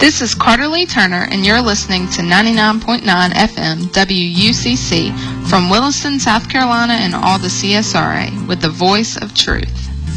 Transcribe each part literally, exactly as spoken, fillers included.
This is Carter Lee Turner, and you're listening to ninety-nine point nine F M W U C C from Williston, South Carolina, and all the C S R A with the voice of truth.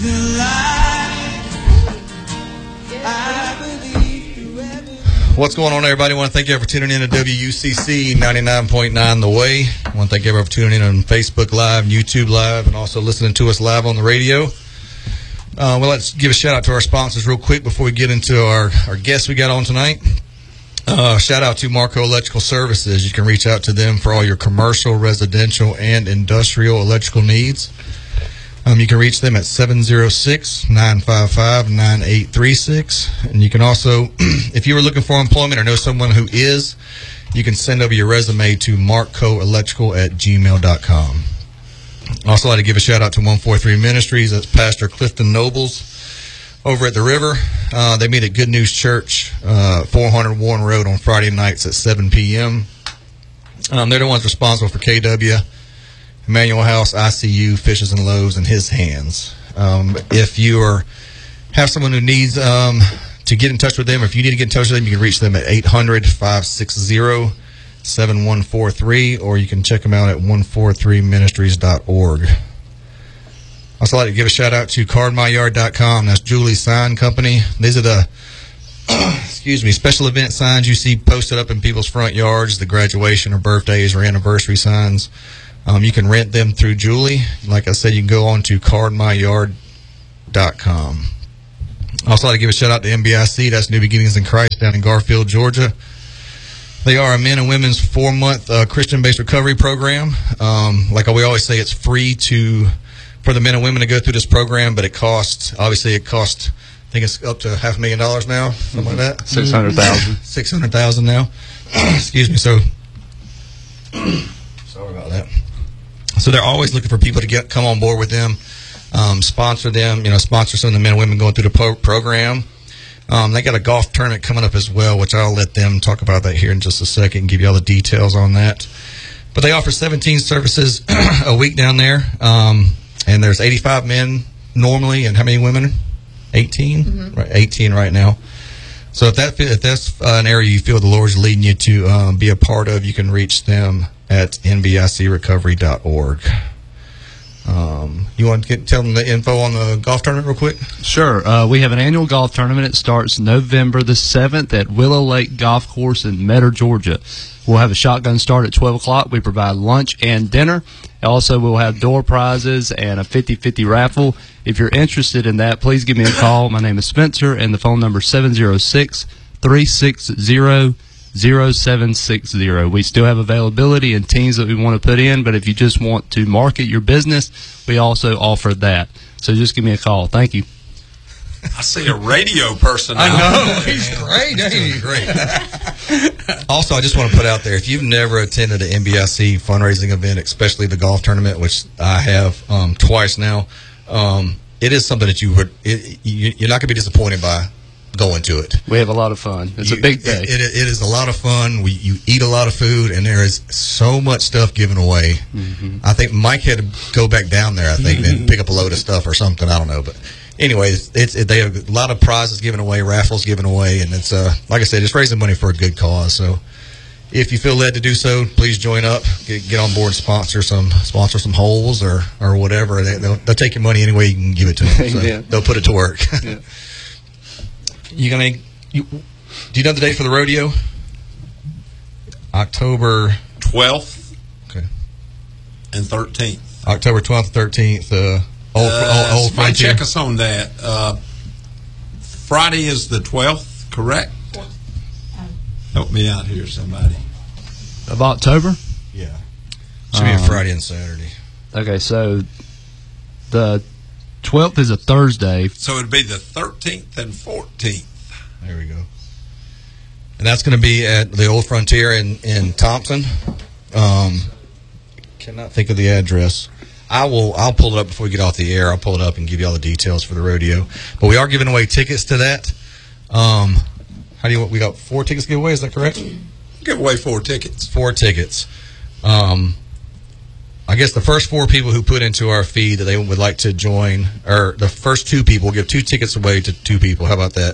What's going on, everybody? I want to thank you for tuning in to W U C C ninety-nine point nine The Way. I want to thank everybody for tuning in on Facebook Live, YouTube Live, and also listening to us live on the radio. Uh, well, let's give a shout out to our sponsors real quick before we get into our, our guests we got on tonight. Uh, shout out to Marco Electrical Services. You can reach out to them for all your commercial, residential, and industrial electrical needs. Um, you can reach them at seven oh six, nine five five, nine eight three six. And you can also, if you were looking for employment or know someone who is, you can send over your resume to marcoelectrical at gmail dot com. Also, I'd like to give a shout out to one forty-three Ministries. That's Pastor Clifton Nobles over at the River. Uh, they meet at Good News Church, uh, four hundred Warren Road on Friday nights at seven p.m. Um, they're the ones responsible for K W, Emmanuel House, I C U, Fishes and Loaves, and His Hands. Um, if you are, have someone who needs um, to get in touch with them, or if you need to get in touch with them, you can reach them at eight hundred, five six zero, seven one four three, or you can check them out at one forty-three ministries dot org. Also, I'd like to give a shout out to card my yard dot com. That's Julie's Sign Company. These are the excuse me special event signs you see posted up in people's front yards, the graduation or birthdays or anniversary signs. Um, you can rent them through Julie. Like I said, you can go on to card my yard dot com. Also, I'd like to give a shout out to M B I C. That's New Beginnings in Christ down in Garfield, Georgia. They are a men and women's four-month uh, Christian-based recovery program. Um, like we always say, it's free to for the men and women to go through this program, but it costs, obviously it costs, I think it's up to half a million dollars now, something mm-hmm. like that. six hundred thousand dollars. six hundred thousand dollars now. Excuse me. So, sorry about that. So they're always looking for people to get come on board with them, um, sponsor them, you know, sponsor some of the men and women going through the pro- program. Um, they got a golf tournament coming up as well, which I'll let them talk about that here in just a second and give you all the details on that. But they offer seventeen services a week down there, um, and there's eighty-five men normally, and how many women? eighteen? Mm-hmm. Right, eighteen right now. So if that if that's uh, an area you feel the Lord's leading you to um, be a part of, you can reach them at N B I C recovery dot org. Um, you want to get, tell them the info on the golf tournament real quick? Sure. Uh, we have an annual golf tournament. It starts November the seventh at Willow Lake Golf Course in Metter, Georgia. We'll have a shotgun start at twelve o'clock. We provide lunch and dinner. Also, we'll have door prizes and a fifty-fifty raffle. If you're interested in that, please give me a call. My name is Spencer, and the phone number is seven oh six, three six zero, zero seven six zero. We still have availability and teams that we want to put in, but if you just want to market your business, we also offer that. So just give me a call. Thank you. I see a radio person. I know. He's great. He's great. Also, I just want to put out there, if you've never attended an N B I C fundraising event, especially the golf tournament, which I have um, twice now, um, it is something that you would, it, you, you're not going to be disappointed by going to it. We have a lot of fun. It's you, a big day. It, it, it is a lot of fun. We you eat a lot of food, and there is so much stuff given away. Mm-hmm. I think Mike had to go back down there, I think, mm-hmm. and pick up a load of stuff or something. I don't know, but anyway, it's, it's it, they have a lot of prizes given away, raffles given away, and it's uh like I said, it's raising money for a good cause. So if you feel led to do so, please join up, get, get on board, and sponsor some sponsor some holes or or whatever. They, they'll, they'll take your money any way you can give it to them. So yeah. They'll put it to work. Yeah. You gonna? You, do you know the date for the rodeo? October twelfth. Okay. And thirteenth. October twelfth, thirteenth. Uh, old, uh, old, old somebody check us on that. Uh, Friday is the twelfth, correct? Help me out here, somebody. Of October? Yeah. Should um, be a Friday and Saturday. Okay, so the twelfth is a Thursday. So it'd be the thirteenth and fourteenth. There we go. And that's going to be at the Old Frontier in, in Thompson. Um, cannot think of the address. I will. I'll pull it up before we get off the air. I'll pull it up and give you all the details for the rodeo. But we are giving away tickets to that. Um, how do you? We got four tickets to give away. Is that correct? Give away four tickets. Four tickets. Um, I guess the first four people who put into our feed that they would like to join, or the first two people, we'll give two tickets away to two people. How about that?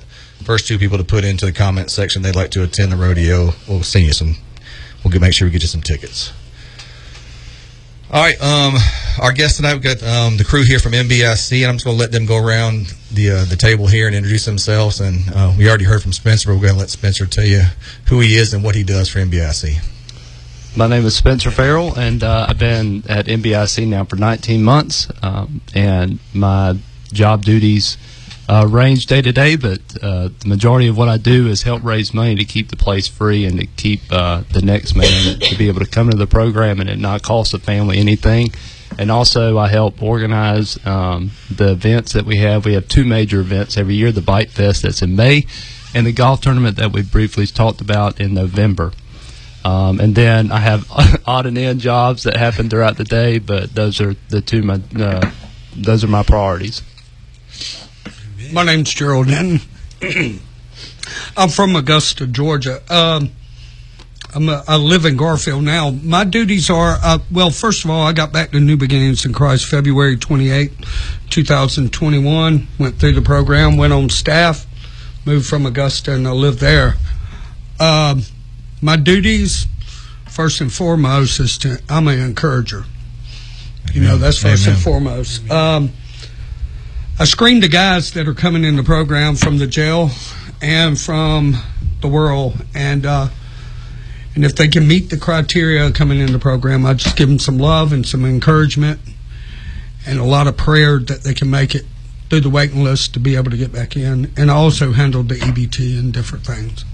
first two people to put into the comment section they'd like to attend the rodeo, we'll send you some. We'll get, make sure we get you some tickets. All right, um, our guests tonight, we've got um, the crew here from M B I C, and I'm just going to let them go around the uh, the table here and introduce themselves. And uh, we already heard from Spencer, but we're going to let Spencer tell you who he is and what he does for M B I C. My name is Spencer Farrell, and uh, I've been at M B I C now for nineteen months, um, and my job duties uh, range day to day, but uh, the majority of what I do is help raise money to keep the place free and to keep uh, the next man to be able to come to the program and it not cost the family anything. And also I help organize um, the events that we have. We have two major events every year, the Bite Fest that's in May, and the golf tournament that we briefly talked about in November. Um, and then I have odd and end jobs that happen throughout the day, but those are the two my uh, those are my priorities. My name's Gerald Denton. I'm from Augusta, Georgia. Um, I'm a, I live in Garfield now. My duties are, uh, well, first of all, I got back to New Beginnings in Christ February twenty-eighth, two thousand twenty-one. Went through the program, went on staff, moved from Augusta, and I live there. Um, my duties, first and foremost, is to, I'm an encourager. You know, that's first Amen. and foremost. Um, I screen the guys that are coming in the program from the jail and from the world, and uh, and if they can meet the criteria coming in the program, I just give them some love and some encouragement and a lot of prayer that they can make it through the waiting list to be able to get back in. And I also handle the E B T and different things.